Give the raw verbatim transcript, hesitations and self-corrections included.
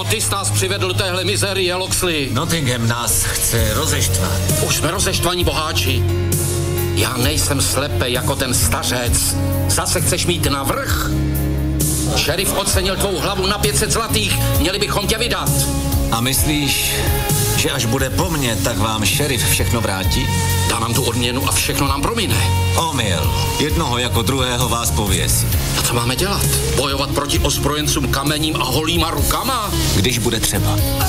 Co ty jsi nás přivedl do téhle mizerie, Locksley? Nottingham nás chce rozeštvat. Už jsme rozeštvaní boháči. Já nejsem slepej jako ten stařec. Zase chceš mít navrch? Šerif ocenil tvou hlavu na pět set zlatých. Měli bychom tě vydat. A myslíš, že až bude po mně, tak vám šerif všechno vrátí? Dá nám tu odměnu a všechno nám promine. Omyl. Jednoho jako druhého vás pověsí. A co máme dělat? Bojovat proti ozbrojencům kamením a holýma rukama? Když bude třeba.